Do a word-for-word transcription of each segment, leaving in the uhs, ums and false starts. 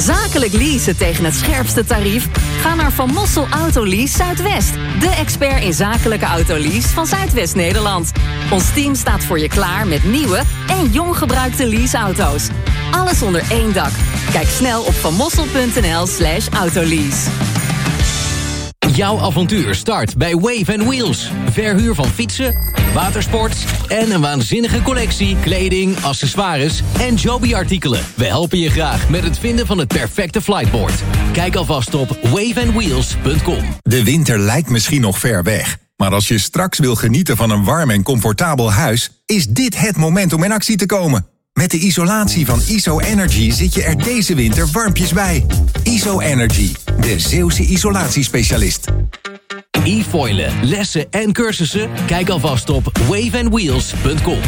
Zakelijk leasen tegen het scherpste tarief? Ga naar Van Mossel Autolease Zuidwest. De expert in zakelijke autolease van Zuidwest-Nederland. Ons team staat voor je klaar met nieuwe en jong gebruikte leaseauto's. Alles onder één dak. Kijk snel op vanmossel.nl slash autolease. Jouw avontuur start bij Wave and Wheels. Verhuur van fietsen, watersport en een waanzinnige collectie kleding, accessoires en Joby-artikelen. We helpen je graag met het vinden van het perfecte flightboard. Kijk alvast op wave and wheels punt com. De winter lijkt misschien nog ver weg. Maar als je straks wil genieten van een warm en comfortabel huis, is dit het moment om in actie te komen. Met de isolatie van I S O Energy zit je er deze winter warmpjes bij. I S O Energy, de Zeeuwse isolatiespecialist. E-foilen, lessen en cursussen? Kijk alvast op wave and wheels punt com.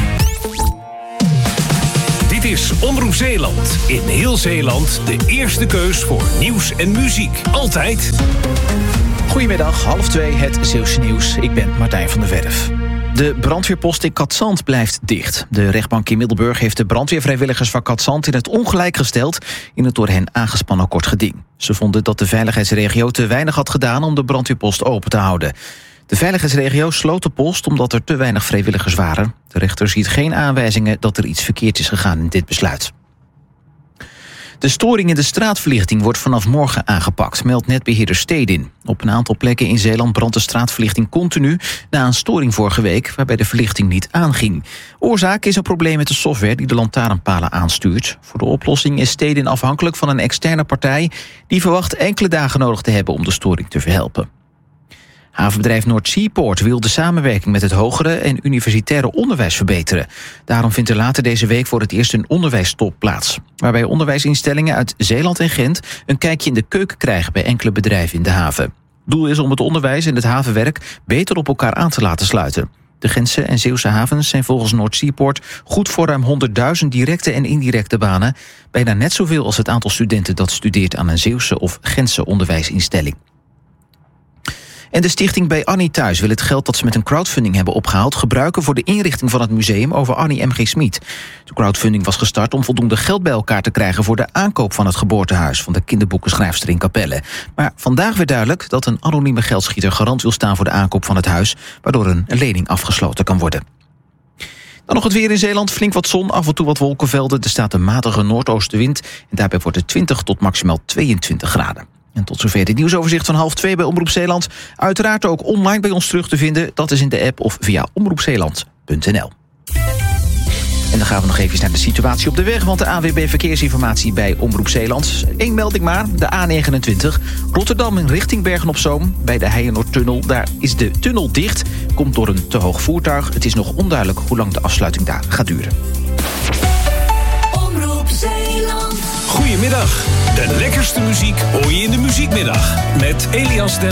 Dit is Omroep Zeeland. In heel Zeeland de eerste keus voor nieuws en muziek. Altijd. Goedemiddag, half twee, het Zeeuwse nieuws. Ik ben Martijn van der Werf. De brandweerpost in Katzand blijft dicht. De rechtbank in Middelburg heeft de brandweervrijwilligers van Katzand in het ongelijk gesteld in het door hen aangespannen kort geding. Ze vonden dat de veiligheidsregio te weinig had gedaan om de brandweerpost open te houden. De veiligheidsregio sloot de post omdat er te weinig vrijwilligers waren. De rechter ziet geen aanwijzingen dat er iets verkeerd is gegaan in dit besluit. De storing in de straatverlichting wordt vanaf morgen aangepakt, meldt netbeheerder Stedin. Op een aantal plekken in Zeeland brandt de straatverlichting continu na een storing vorige week waarbij de verlichting niet aanging. Oorzaak is een probleem met de software die de lantaarnpalen aanstuurt. Voor de oplossing is Stedin afhankelijk van een externe partij die verwacht enkele dagen nodig te hebben om de storing te verhelpen. Havenbedrijf Noord Seaport wil de samenwerking met het hogere en universitaire onderwijs verbeteren. Daarom vindt er later deze week voor het eerst een onderwijstop plaats, waarbij onderwijsinstellingen uit Zeeland en Gent een kijkje in de keuken krijgen bij enkele bedrijven in de haven. Doel is om het onderwijs en het havenwerk beter op elkaar aan te laten sluiten. De Gentse en Zeeuwse havens zijn volgens Noord Seaport goed voor ruim honderdduizend directe en indirecte banen, bijna net zoveel als het aantal studenten dat studeert aan een Zeeuwse of Gentse onderwijsinstelling. En de stichting Bij Annie Thuis wil het geld dat ze met een crowdfunding hebben opgehaald gebruiken voor de inrichting van het museum over Annie M G Smit. De crowdfunding was gestart om voldoende geld bij elkaar te krijgen voor de aankoop van het geboortehuis van de kinderboekenschrijfster in Capelle. Maar vandaag werd duidelijk dat een anonieme geldschieter garant wil staan voor de aankoop van het huis, waardoor een lening afgesloten kan worden. Dan nog het weer in Zeeland. Flink wat zon, af en toe wat wolkenvelden. Er staat een matige noordoostenwind en daarbij wordt het twintig tot maximaal tweeëntwintig graden. En tot zover dit nieuwsoverzicht van half twee bij Omroep Zeeland. Uiteraard ook online bij ons terug te vinden. Dat is in de app of via omroep zeeland punt n l. En dan gaan we nog even naar de situatie op de weg, want de A N W B Verkeersinformatie bij Omroep Zeeland. Eén melding maar, de A negenentwintig. Rotterdam in richting Bergen-op-Zoom. Bij de Heijenoordtunnel, daar is de tunnel dicht. Komt door een te hoog voertuig. Het is nog onduidelijk hoe lang de afsluiting daar gaat duren. Omroep Zeeland. Goedemiddag. De lekkerste muziek hoor je in de muziekmiddag. Met Elias Den